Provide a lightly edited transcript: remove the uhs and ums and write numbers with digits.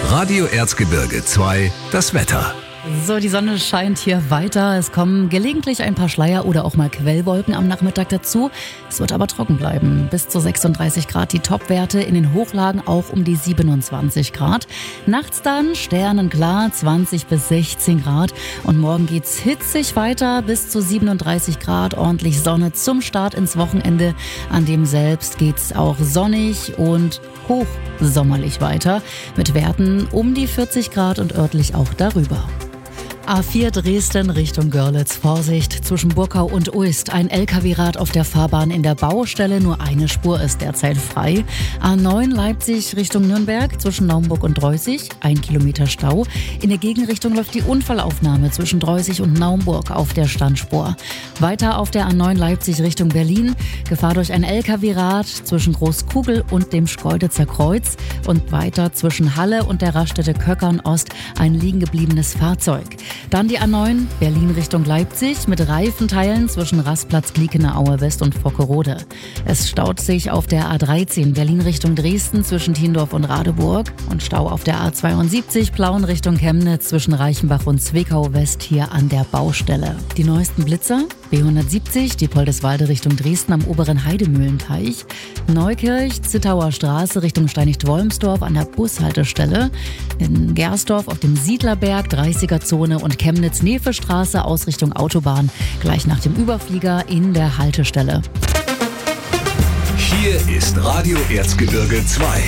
Radio Erzgebirge 2, das Wetter. So, die Sonne scheint hier weiter. Es kommen gelegentlich ein paar Schleier oder auch mal Quellwolken am Nachmittag dazu. Es wird aber trocken bleiben. Bis zu 36 Grad die Topwerte, in den Hochlagen auch um die 27 Grad. Nachts dann sternenklar 20 bis 16 Grad. Und morgen geht's hitzig weiter bis zu 37 Grad. Ordentlich Sonne zum Start ins Wochenende. An dem selbst geht's auch sonnig und hochsommerlich weiter. Mit Werten um die 40 Grad und örtlich auch darüber. A4 Dresden Richtung Görlitz. Vorsicht, zwischen Burkau und Uist. Ein LKW-Rad auf der Fahrbahn in der Baustelle. Nur eine Spur ist derzeit frei. A9 Leipzig Richtung Nürnberg. Zwischen Naumburg und Dreußig. 1 Kilometer Stau. In der Gegenrichtung läuft die Unfallaufnahme zwischen Dreußig und Naumburg auf der Standspur. Weiter auf der A9 Leipzig Richtung Berlin. Gefahr durch ein LKW-Rad zwischen Großkugel und dem Schkeuditzer Kreuz. Und weiter zwischen Halle und der Raststätte Köckern Ost ein liegen gebliebenes Fahrzeug. Dann die A9 Berlin Richtung Leipzig mit Reifenteilen zwischen Rastplatz Gliekener-Aue West und Vockerode. Es staut sich auf der A13 Berlin Richtung Dresden zwischen Thiendorf und Radeburg und Stau auf der A72 Plauen Richtung Chemnitz zwischen Reichenbach und Zwickau West hier an der Baustelle. Die neuesten Blitzer B170 die Poldeswalde Richtung Dresden am oberen Heidemühlenteich, Neukirch Zittauer Straße Richtung Steinigt-Wolmsdorf an der Bushaltestelle, in Gersdorf auf dem Siedlerberg 30er-Zone und Chemnitz-Nefe-Straße Ausrichtung Autobahn gleich nach dem Überflieger in der Haltestelle. Hier ist Radio Erzgebirge 2.